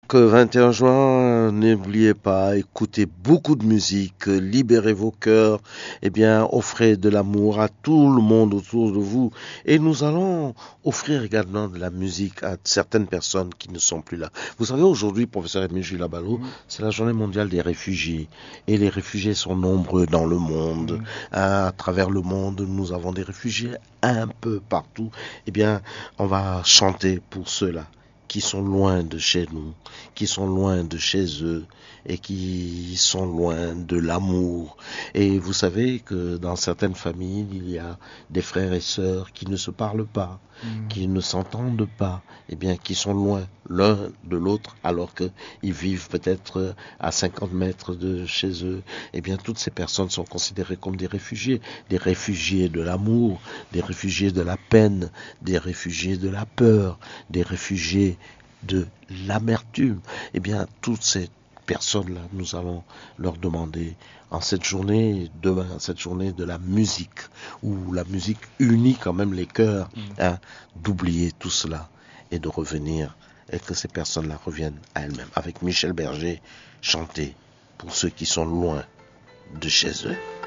21 juin, n'oubliez pas, écoutez beaucoup de musique, libérez vos cœurs, eh bien, offrez de l'amour à tout le monde autour de vous. Et nous allons offrir également de la musique à certaines personnes qui ne sont plus là. Vous savez, aujourd'hui, professeur Émile Julabalo, c'est la journée mondiale des réfugiés. Et les réfugiés sont nombreux dans le monde. À travers le monde, nous avons des réfugiés un peu partout. Eh bien, on va chanter pour ceux-là qui sont loin de chez nous, qui sont loin de chez eux et qui sont loin de l'amour. Et vous savez que dans certaines familles, il y a des frères et sœurs qui ne se parlent pas, qui ne s'entendent pas, et bien qui sont loin l'un de l'autre alors qu'ils vivent peut-être à 50 mètres de chez eux. Et bien toutes ces personnes sont considérées comme des réfugiés de l'amour, des réfugiés de la peine, des réfugiés de la peur, des réfugiés de l'amertume. Eh bien, toutes ces personnes-là, nous allons leur demander en cette journée, demain, cette journée de la musique, où la musique unit quand même les cœurs, d'oublier tout cela et de revenir, et que ces personnes-là reviennent à elles-mêmes. Avec Michel Berger, chanter pour ceux qui sont loin de chez eux.